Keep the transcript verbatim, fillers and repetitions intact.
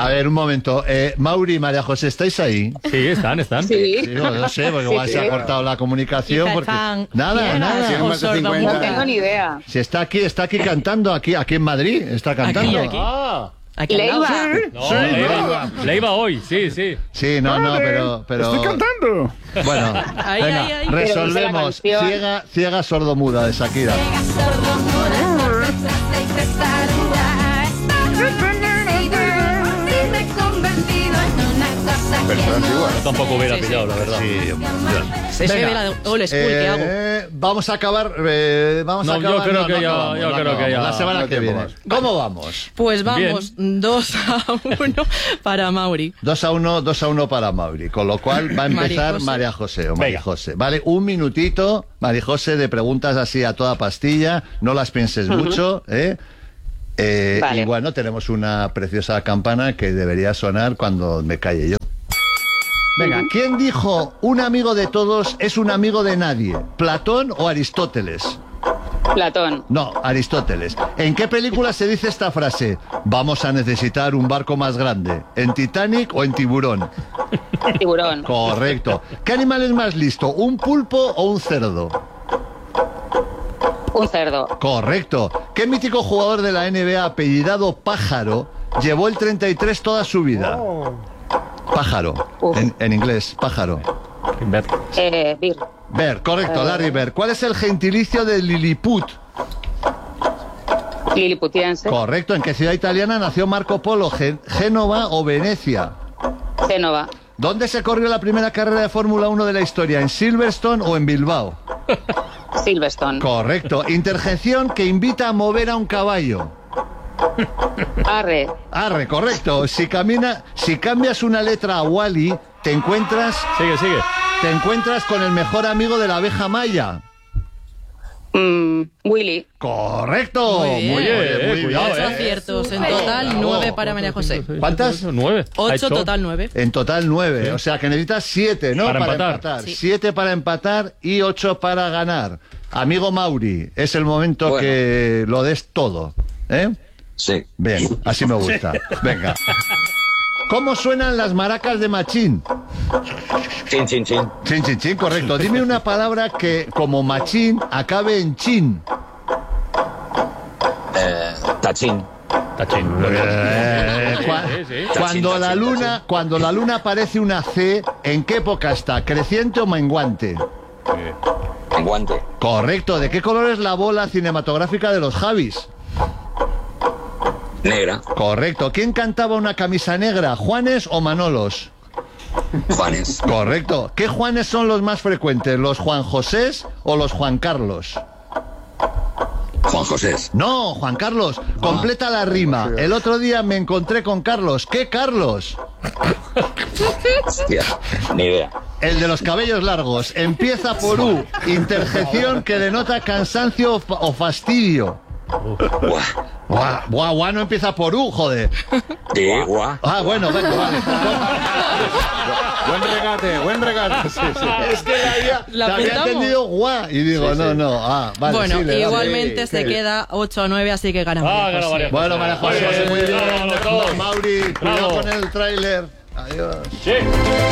A ver, un momento. Eh, Mauri y María José, ¿estáis ahí? Sí, están, están. Sí. Digo, no sé, porque igual Sí, se sí. ha cortado la comunicación. Quizá Porque... están Nada, ciegas nada. o sordomudas. No tengo ni idea. Si está aquí, está aquí cantando, aquí, aquí en Madrid, está cantando. Aquí, aquí. Ah. Aquí al lado. Leiva. No, Sí, Leiva, Leiva hoy, sí, sí. Sí, no, no, pero, pero... Estoy cantando. Bueno, Ahí, venga, ahí, ahí. resolvemos. Pero dice la Ciega, ciega sordomuda de Shakira. Pero es antigua. Yo tampoco hubiera Sí, sí. pillado, la verdad. Sí, Se se ve la de old school que hago. Eh, vamos a acabar. Eh, vamos No, a yo acabar. creo que ya- acabamos, yo no creo que acabamos. ya- La semana no que tiempo viene. más. ¿Cómo vamos? Pues vamos, dos a uno para Mauri. dos a uno, dos a uno para Mauri. Con lo cual va a empezar María María José o María Venga. José. Vale, un minutito, María José, de preguntas así a toda pastilla. No las pienses mucho, ¿eh? Eh, Vale. Y bueno, tenemos una preciosa campana que debería sonar cuando me calle yo. Venga, ¿quién dijo un amigo de todos es un amigo de nadie? ¿Platón o Aristóteles? Platón. No, Aristóteles. ¿En qué película se dice esta frase? Vamos a necesitar un barco más grande. ¿En Titanic o en Tiburón? Tiburón. Correcto. ¿Qué animal es más listo? ¿Un pulpo o un cerdo? Un cerdo. Correcto. ¿Qué mítico jugador de la N B A apellidado Pájaro llevó el treinta y tres toda su vida? Pájaro. Uf. En, en inglés, pájaro. Eh, Bir. Bird, correcto, Larry Bird. ¿Cuál es el gentilicio de Lilliput? Liliputiense. Correcto. ¿En qué ciudad italiana nació Marco Polo? Gen- ¿Génova o Venecia? Génova. ¿Dónde se corrió la primera carrera de Fórmula uno de la historia? ¿En Silverstone o en Bilbao? Silverstone. Correcto. Interjección que invita a mover a un caballo. Arre. Arre, correcto. Si camina, si cambias una letra a Wally, te encuentras, Sigue, sigue. te encuentras con el mejor amigo de la abeja maya. Mm, Willy. Correcto. Muy bien. Muy bien, Eh, muy cuidado, bien. Ocho eh. aciertos en Súper. total, Bravo. nueve para María José. ¿Cuántas? Nueve. Ha Ocho hecho- total, nueve. En total nueve. O sea que necesitas siete, ¿no? Para empatar. Sí. Siete para empatar y ocho para ganar. Amigo Mauri, es el momento Bueno. que lo des todo. ¿Eh? Sí. Bien, así me gusta. Venga. ¿Cómo suenan las maracas de Machín? Chin, chin, chin. Chin, chin, chin, correcto. Dime una palabra que, como machín, acabe en chin. Eh, tachín. Tachín. Eh, cua- Sí, sí, sí. Cuando Tachín, la tachín, luna, cuando la luna parece una C, ¿en qué época está? ¿Creciente o menguante? En guante. Correcto. ¿De qué color es la bola cinematográfica de los Javis? Negra. Correcto. ¿Quién cantaba una camisa negra? ¿Juanes o Manolos? Juanes. Correcto. ¿Qué Juanes son los más frecuentes? ¿Los Juan Josés o los Juan Carlos? Juan José. No, Juan Carlos, completa la rima. El otro día me encontré con Carlos. ¿Qué Carlos? Hostia, ni idea. El de los cabellos largos. Empieza por U. Interjección que denota cansancio o fa- o fastidio. Buah. Buah, buah, buah, no empieza por U, joder. Sí, guau. Ah, bueno, venga, vale. Buen regate, buen regate. Sí, sí. Es que la había, ¿La la había apuntamos? entendido guau. Y digo, Sí, sí. no, no. Ah, vale, Bueno, sí, le damos. igualmente Sí, se sí. queda ocho a nueve, así que gana Ah, María gana José. María José. Bueno, María José, muy bien. Bravo, los dos. Mauri, cuidado Bravo. con el tráiler. Adiós. Sí.